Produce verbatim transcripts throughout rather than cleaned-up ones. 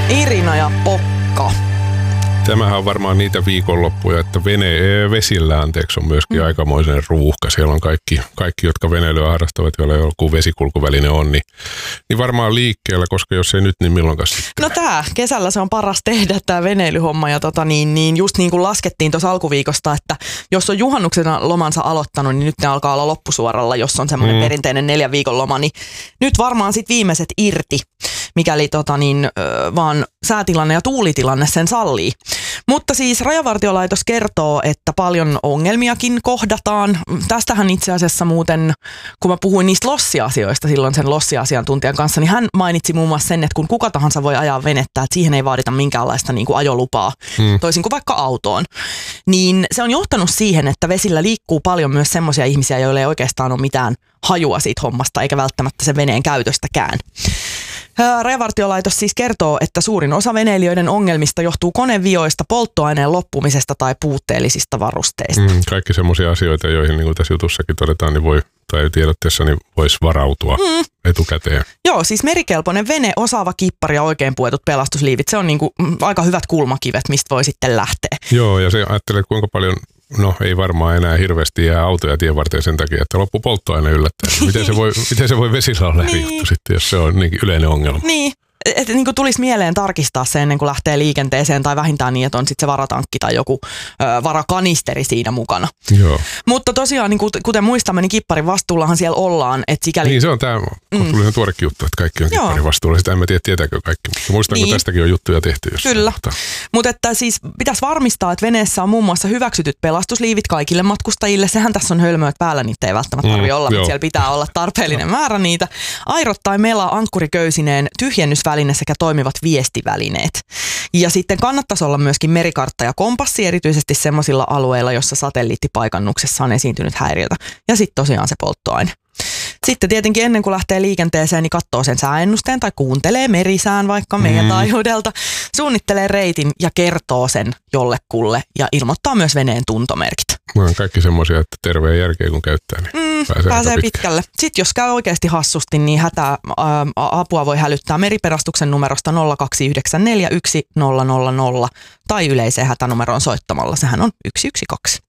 Irina ja Pokka. Tämähän on varmaan niitä viikonloppuja, että vene, vesillä anteeksi on myöskin mm. aikamoisen ruuhka. Siellä on kaikki, kaikki jotka veneilyä harrastavat, joilla joku vesikulkuväline on, niin, niin varmaan liikkeellä, koska jos ei nyt, niin milloinkaan sitten. No tää, kesällä se on paras tehdä tää veneilyhomma ja tota niin, niin just niin kuin laskettiin tuossa alkuviikosta, että jos on juhannuksena lomansa aloittanut, niin nyt ne alkaa olla loppusuoralla, jos on semmoinen mm. perinteinen neljän viikon loma, niin nyt varmaan sit viimeiset irti, mikäli tota niin, vaan säätilanne ja tuulitilanne sen sallii. Mutta siis Rajavartiolaitos kertoo, että paljon ongelmiakin kohdataan. Tästähän itse asiassa muuten, kun mä puhuin niistä lossiasioista silloin sen lossiasiantuntijan kanssa, niin hän mainitsi muun muassa sen, että kun kuka tahansa voi ajaa venettä, että siihen ei vaadita minkäänlaista niin kuin ajolupaa, hmm. toisin kuin vaikka autoon. Niin se on johtanut siihen, että vesillä liikkuu paljon myös semmoisia ihmisiä, joilla ei oikeastaan ole mitään hajua siitä hommasta, eikä välttämättä sen veneen käytöstäkään. Rajavartiolaitos siis kertoo, että suurin osa veneilijöiden ongelmista johtuu konevioista, polttoaineen loppumisesta tai puutteellisista varusteista. Mm, kaikki semmoisia asioita, joihin niin kuin tässä jutussakin todetaan, niin voi, tai tiedotteessa niin voisi varautua mm. etukäteen. Joo, siis merikelpoinen vene, osaava kippari ja oikein puetut pelastusliivit, se on niin kuin aika hyvät kulmakivet, mistä voi sitten lähteä. Joo, ja se ajattelee, kuinka paljon... No ei varmaan enää hirveästi jää autoja tien varteen sen takia, että loppu polttoaine yllättää. Miten se voi, miten se voi vesillä olla eri juttu sitten, jos se on niin yleinen ongelma? Niin, että niin tulisi mieleen tarkistaa se ennen kuin lähtee liikenteeseen tai vähintään niin, että on sitten se varatankki tai joku ö, varakanisteri siinä mukana. Joo. Mutta tosiaan, niin kuten muistamme, niin kipparin vastuullahan siellä ollaan. Että sikäli... Niin se on tämä kohtuullisen mm. tuorekin juttu, että kaikki on kipparin vastuulla. Sitä en mä tiedä, tietääkö kaikki. Mutta muistanko niin. Tästäkin on juttuja tehty. Kyllä, mutta että siis pitäisi varmistaa, että veneessä on muun muassa hyväksytyt pelastusliivit kaikille matkustajille. Sehän tässä on hölmöt päällä, niitä ei välttämättä tarvitse mm, olla, mutta siellä pitää olla tarpeellinen määrä niitä. Airot tai mela ankkuriköysineen, tyhjennysväline sekä toimivat viestivälineet. Ja sitten kannattaisi olla myöskin merikartta ja kompassi, erityisesti semmoisilla alueilla, jossa satelliittipaikannuksessa on esiintynyt häiriötä. Ja sitten tosiaan se polttoaine. Sitten tietenkin ennen kuin lähtee liikenteeseen, niin katsoo sen sääennusteen tai kuuntelee merisään vaikka meidän mm. taajuudelta, suunnittelee reitin ja kertoo sen jollekulle ja ilmoittaa myös veneen tuntomerkit. Mä on kaikki semmoisia, että terveen järkeä kun käyttää, niin mm, pääsee, pääsee pitkälle. Sitten jos käy oikeasti hassusti, niin hätä ä, apua voi hälyttää meriperastuksen numerosta nolla kaksi yhdeksän neljä yksi nolla nolla nolla tai yleiseen hätänumeroon soittamalla. Sehän on yksi yksi kaksi.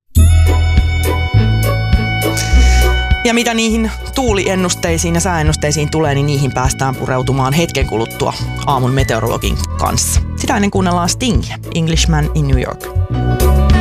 Ja mitä niihin tuuliennusteisiin ja sääennusteisiin tulee, niin niihin päästään pureutumaan hetken kuluttua aamun meteorologin kanssa. Sitä ennen kuunnellaan Stingia, Englishman in New York.